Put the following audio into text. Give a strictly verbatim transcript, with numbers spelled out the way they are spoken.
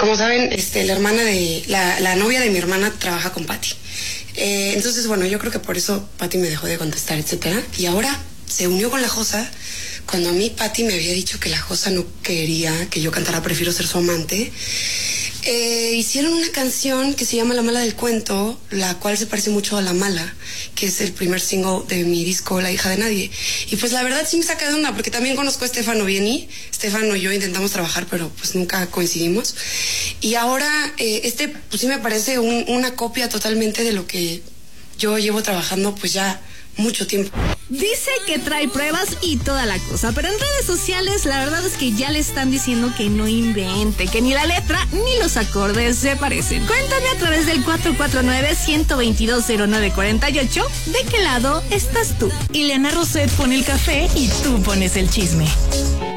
como saben, este, la hermana de, la, la novia de mi hermana trabaja con Patty. Eh, entonces, bueno, yo creo que por eso Patty me dejó de contestar, etcétera. Y ahora se unió con la Josa, cuando a mí Patty me había dicho que la Josa no quería que yo cantara Prefiero ser su amante. Eh, hicieron una canción que se llama La Mala del Cuento, la cual se parece mucho a La Mala, que es el primer single de mi disco La Hija de Nadie. Y pues la verdad sí me saca de onda, porque también conozco a Stefano Vieni. Stefano y yo intentamos trabajar, pero pues nunca coincidimos. Y ahora eh, este pues sí me parece un, una copia totalmente de lo que yo llevo trabajando pues ya mucho tiempo. Dice que trae pruebas y toda la cosa, pero en redes sociales la verdad es que ya le están diciendo que no invente, que ni la letra ni los acordes se parecen. Cuéntame a través del cuatro cuatro nueve, uno dos dos, cero nueve cuatro ocho de qué lado estás tú. Ileana Roset pone el café y tú pones el chisme.